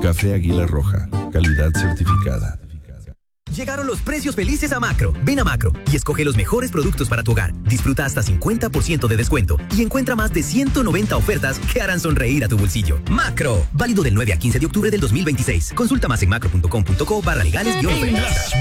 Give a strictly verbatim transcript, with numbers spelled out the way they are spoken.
Café Águila Roja, calidad certificada. Llegaron los precios felices a Macro. Ven a Macro y escoge los mejores productos para tu hogar. Disfruta hasta cincuenta por ciento de descuento y encuentra más de ciento noventa ofertas que harán sonreír a tu bolsillo. Macro, válido del nueve al quince de octubre del dos mil veintiséis. Consulta más en macro punto com punto co barra legales guión ofertas.